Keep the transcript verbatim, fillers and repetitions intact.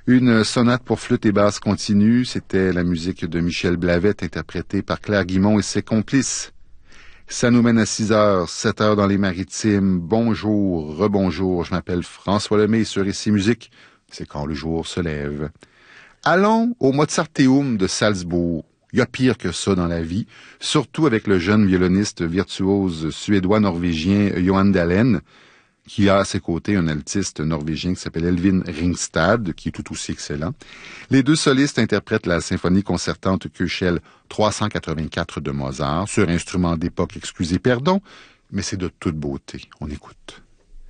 Une sonate pour flûte et basse continue, c'était la musique de Michel Blavet interprétée par Claire Guimond et ses complices. Ça nous mène à six heures, sept heures dans les Maritimes. Bonjour, rebonjour, je m'appelle François Lemay sur Ici Musique. C'est quand le jour se lève. Allons au Mozarteum de Salzbourg. Il y a pire que ça dans la vie, surtout avec le jeune violoniste virtuose suédois-norvégien Johan Dalen, qui a à ses côtés un altiste norvégien qui s'appelle Elvin Ringstad, qui est tout aussi excellent. Les deux solistes interprètent la symphonie concertante Köchel trois cent quatre-vingt-quatre de Mozart, sur instrument d'époque, excusez pardon, mais c'est de toute beauté. On écoute.